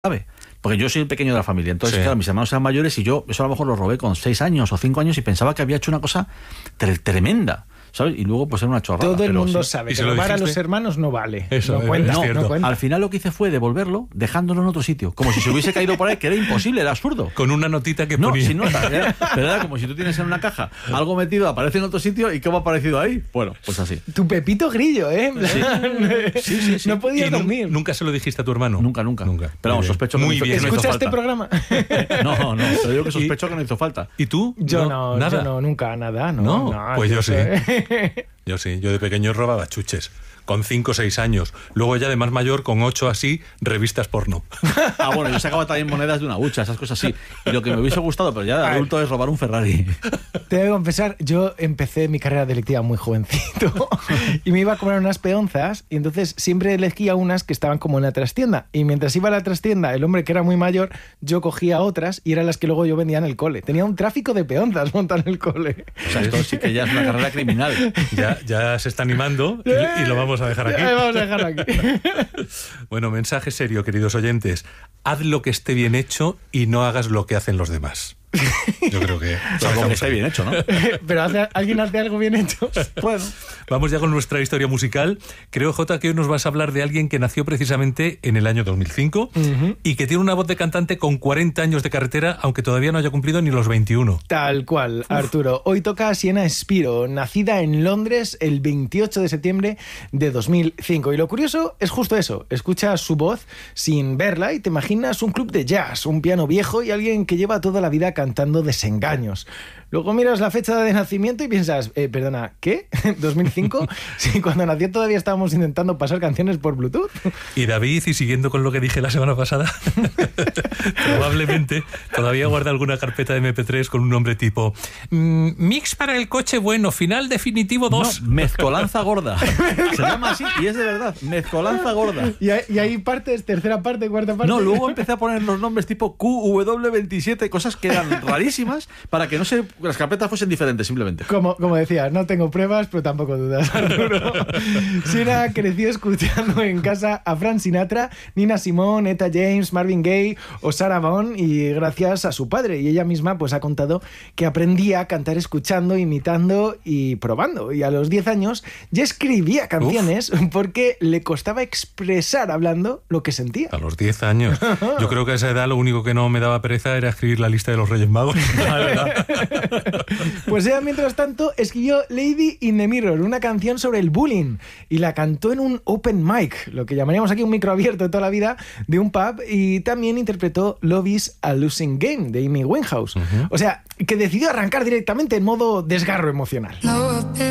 sabe. Porque yo soy el pequeño de la familia. Entonces, claro, mis hermanos eran mayores y yo eso a lo mejor lo robé con 6 años o 5 años y pensaba que había hecho una cosa tremenda, ¿sabes? Y luego pues era una chorrada. Todo el mundo sabe que robar a los hermanos no vale. Eso, no cuenta, no cuenta. Al final lo que hice fue devolverlo dejándolo en otro sitio. Como si se hubiese caído por ahí, que era imposible, era absurdo. Con una notita que No, ponía. sin nota. Pero era como si tú tienes en una caja algo metido, aparece en otro sitio y ¿qué me ha aparecido ahí? Bueno, pues así. Tu Pepito Grillo, ¿eh? Sí. No podía ¿Y dormir. nunca se lo dijiste a tu hermano? Nunca. Pero vamos, sospecho que Muy no bien. hizo ¿Escucha falta. este programa? No, te digo que sospecho que no hizo falta. ¿Y tú? Yo no, nada. nunca, nada. ¿No? Pues yo sí. sé. Yo sí, yo de pequeño robaba chuches, con 5 o 6 años. Luego ya de más mayor, con 8 así, revistas porno. Bueno, yo sacaba también monedas de una hucha, esas cosas así. Y lo que me hubiese gustado, pero ya de adulto, es robar un Ferrari. Te debo confesar, yo empecé mi carrera delictiva muy jovencito y me iba a comprar unas peonzas y entonces siempre elegía unas que estaban como en la trastienda. Y mientras iba a la trastienda, el hombre que era muy mayor, yo cogía otras y eran las que luego yo vendía en el cole. Tenía un tráfico de peonzas montado en el cole. O sea, esto sí que ya es una carrera criminal. Ya se está animando y lo vamos a dejar aquí. Vamos a dejarlo aquí. Bueno, mensaje serio, queridos oyentes. Haz lo que esté bien hecho y no hagas lo que hacen los demás. Yo creo que... Salvo que esté bien hecho, ¿no? Pero ¿alguien hace algo bien hecho? Bueno. Vamos ya con nuestra historia musical. Creo, Jota, que hoy nos vas a hablar de alguien que nació precisamente en el año 2005 y que tiene una voz de cantante con 40 años de carretera, aunque todavía no haya cumplido ni los 21. Tal cual, Arturo. Hoy toca a Sienna Spiro, nacida en Londres el 28 de septiembre de 2005. Y lo curioso es justo eso. Escuchas su voz sin verla y te imaginas un club de jazz, un piano viejo y alguien que lleva toda la vida cantando desengaños. Luego miras la fecha de nacimiento y piensas, perdona, ¿qué? ¿2005? Sí, cuando nació todavía estábamos intentando pasar canciones por Bluetooth. Y David, y siguiendo con lo que dije la semana pasada, probablemente todavía guarda alguna carpeta de MP3 con un nombre tipo Mix para el coche bueno, final definitivo 2. No, mezcolanza gorda. Se llama así y es de verdad, mezcolanza gorda. Y hay partes, tercera parte, cuarta parte. No, luego empecé a poner los nombres tipo QW27, cosas que eran rarísimas para que las carpetas fuesen diferentes, simplemente. Como decía, no tengo pruebas, pero tampoco dudas, Arturo. Sienna creció escuchando en casa a Frank Sinatra, Nina Simone, Etta James, Marvin Gaye o Sarah Vaughan, y gracias a su padre. Y ella misma pues ha contado que aprendía a cantar escuchando, imitando y probando. Y a los 10 años ya escribía canciones porque le costaba expresar hablando lo que sentía. A los 10 años. Yo creo que a esa edad lo único que no me daba pereza era escribir la lista de los Reyes Magos. La verdad. Pues ella, mientras tanto, escribió Lady in the Mirror, una canción sobre el bullying, y la cantó en un open mic, lo que llamaríamos aquí un micro abierto de toda la vida, de un pub, y también interpretó Love is a Losing Game, de Amy Winehouse. O sea, que decidió arrancar directamente en modo desgarro emocional.